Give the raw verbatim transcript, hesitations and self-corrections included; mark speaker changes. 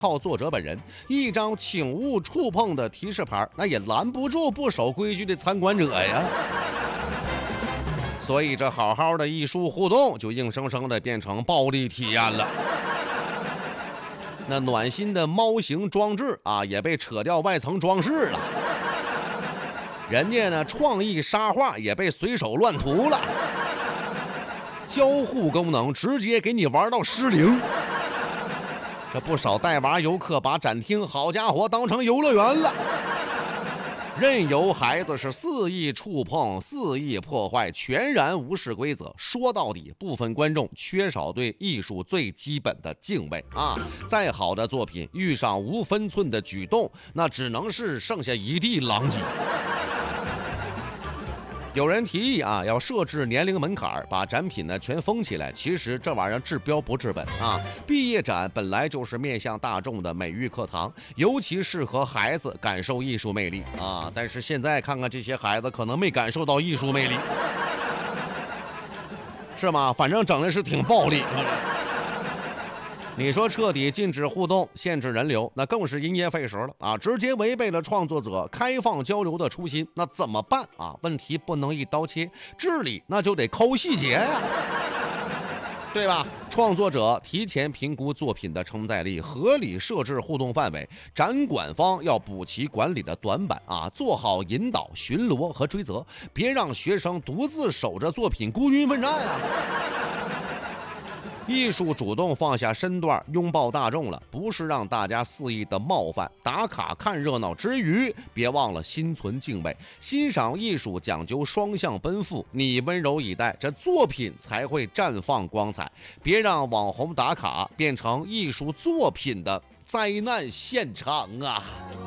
Speaker 1: 靠作者本人，一张请勿触碰的提示牌，那也拦不住不守规矩的参观者呀。所以这好好的艺术互动就硬生生的变成暴力体验了。那暖心的猫形装置啊，也被扯掉外层装饰了。人家呢创意沙画也被随手乱涂了。交互功能直接给你玩到失灵。这不少带娃游客把展厅好家伙当成游乐园了，任由孩子是肆意触碰肆意破坏，全然无视规则。说到底，部分观众缺少对艺术最基本的敬畏啊！再好的作品遇上无分寸的举动，那只能是剩下一地狼藉。有人提议啊，要设置年龄门槛，把展品呢全封起来。其实这玩意儿治标不治本啊！毕业展本来就是面向大众的美育课堂，尤其适合孩子感受艺术魅力啊。但是现在看看这些孩子，可能没感受到艺术魅力，是吗？反正整的是挺暴力。你说彻底禁止互动，限制人流，那更是因噎废食了啊！直接违背了创作者开放交流的初心，那怎么办啊？问题不能一刀切，治理那就得抠细节呀，对吧？创作者提前评估作品的承载力，合理设置互动范围，展馆方要补齐管理的短板啊，做好引导、巡逻和追责，别让学生独自守着作品孤军奋战啊！艺术主动放下身段，拥抱大众了，不是让大家肆意的冒犯打卡看热闹之余，别忘了心存敬畏。欣赏艺术讲究双向奔赴，你温柔以待，这作品才会绽放光彩。别让网红打卡变成艺术作品的灾难现场啊！